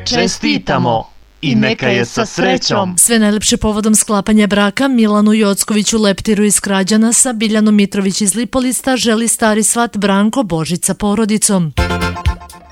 Čestitamo i neka je sa srećom. Sve najlepše povodom sklapanja braka Milanu Jockoviću Leptiru iz Krađanasa, Biljanu Mitrović iz Lipolista želi stari svat Branko Božić sa porodicom.